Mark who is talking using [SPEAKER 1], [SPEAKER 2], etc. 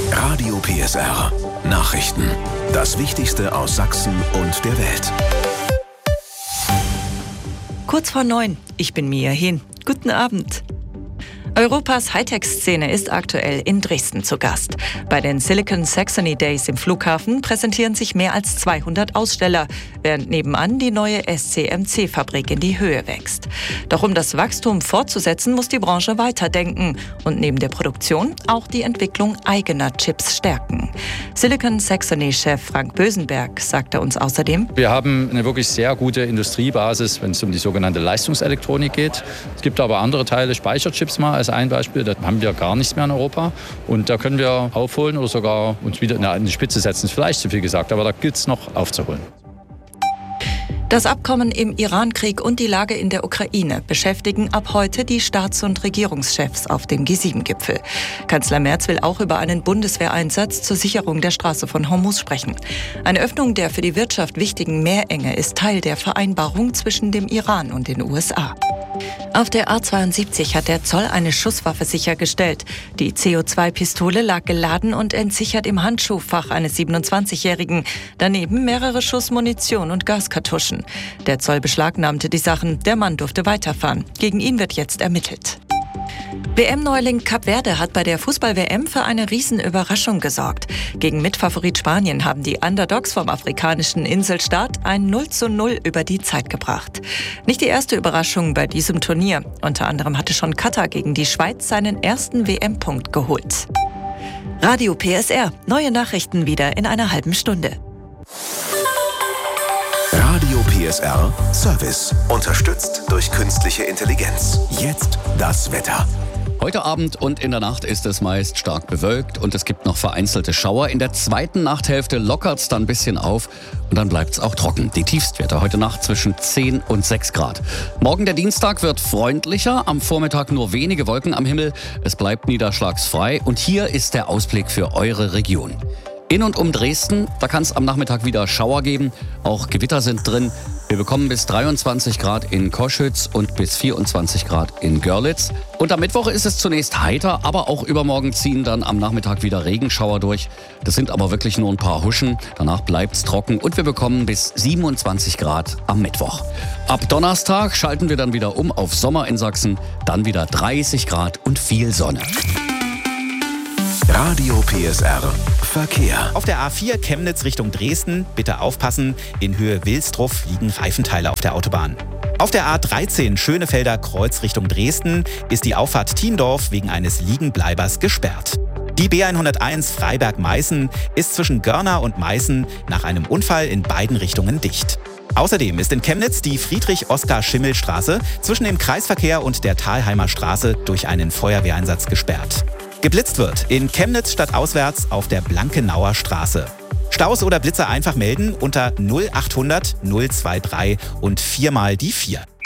[SPEAKER 1] Radio PSR. Nachrichten. Das Wichtigste aus Sachsen und der Welt.
[SPEAKER 2] Kurz vor 9. Ich bin Mia Hehn. Guten Abend. Europas Hightech-Szene ist aktuell in Dresden zu Gast. Bei den Silicon Saxony Days im Flughafen präsentieren sich mehr als 200 Aussteller, während nebenan die neue SCMC-Fabrik in die Höhe wächst. Doch um das Wachstum fortzusetzen, muss die Branche weiterdenken und neben der Produktion auch die Entwicklung eigener Chips stärken. Silicon Saxony-Chef Frank Bösenberg sagte uns außerdem:
[SPEAKER 3] Wir haben eine wirklich sehr gute Industriebasis, wenn es um die sogenannte Leistungselektronik geht. Es gibt aber andere Teile, Speicherchips mal als ein Beispiel, da haben wir gar nichts mehr in Europa. Und da können wir aufholen oder sogar uns wieder an die Spitze setzen. Ist vielleicht zu viel gesagt, aber da gilt es noch aufzuholen.
[SPEAKER 2] Das Abkommen im Iran-Krieg und die Lage in der Ukraine beschäftigen ab heute die Staats- und Regierungschefs auf dem G7-Gipfel. Kanzler Merz will auch über einen Bundeswehreinsatz zur Sicherung der Straße von Hormuz sprechen. Eine Öffnung der für die Wirtschaft wichtigen Meerenge ist Teil der Vereinbarung zwischen dem Iran und den USA. Auf der A72 hat der Zoll eine Schusswaffe sichergestellt. Die CO2-Pistole lag geladen und entsichert im Handschuhfach eines 27-Jährigen. Daneben mehrere Schuss Munition und Gaskartuschen. Der Zoll beschlagnahmte die Sachen. Der Mann durfte weiterfahren. Gegen ihn wird jetzt ermittelt. WM-Neuling Kap Verde hat bei der Fußball-WM für eine Riesenüberraschung gesorgt. Gegen Mitfavorit Spanien haben die Underdogs vom afrikanischen Inselstaat ein 0:0 über die Zeit gebracht. Nicht die erste Überraschung bei diesem Turnier. Unter anderem hatte schon Katar gegen die Schweiz seinen ersten WM-Punkt geholt. Radio PSR. Neue Nachrichten wieder in einer halben Stunde.
[SPEAKER 1] Radio PSR Service. Unterstützt durch künstliche Intelligenz. Jetzt das Wetter.
[SPEAKER 4] Heute Abend und in der Nacht ist es meist stark bewölkt und es gibt noch vereinzelte Schauer. In der zweiten Nachthälfte lockert es dann ein bisschen auf und dann bleibt es auch trocken. Die Tiefstwerte heute Nacht zwischen 10 und 6 Grad. Morgen der Dienstag wird freundlicher, am Vormittag nur wenige Wolken am Himmel. Es bleibt niederschlagsfrei und hier ist der Ausblick für eure Region. In und um Dresden, da kann es am Nachmittag wieder Schauer geben. Auch Gewitter sind drin. Wir bekommen bis 23 Grad in Koschütz und bis 24 Grad in Görlitz. Und am Mittwoch ist es zunächst heiter, aber auch übermorgen ziehen dann am Nachmittag wieder Regenschauer durch. Das sind aber wirklich nur ein paar Huschen. Danach bleibt es trocken und wir bekommen bis 27 Grad am Mittwoch. Ab Donnerstag schalten wir dann wieder um auf Sommer in Sachsen. Dann wieder 30 Grad und viel Sonne.
[SPEAKER 1] Radio PSR Verkehr.
[SPEAKER 5] Auf der A4 Chemnitz Richtung Dresden, bitte aufpassen, in Höhe Wilsdruff liegen Reifenteile auf der Autobahn. Auf der A13 Schönefelder Kreuz Richtung Dresden ist die Auffahrt Thiendorf wegen eines Liegenbleibers gesperrt. Die B101 Freiberg-Meißen ist zwischen Görna und Meißen nach einem Unfall in beiden Richtungen dicht. Außerdem ist in Chemnitz die Friedrich-Oskar-Schimmel-Straße zwischen dem Kreisverkehr und der Thalheimer Straße durch einen Feuerwehreinsatz gesperrt. Geblitzt wird in Chemnitz stadtauswärts auf der Blankenauer Straße. Staus oder Blitzer einfach melden unter 0800 023 und 4 mal die 4.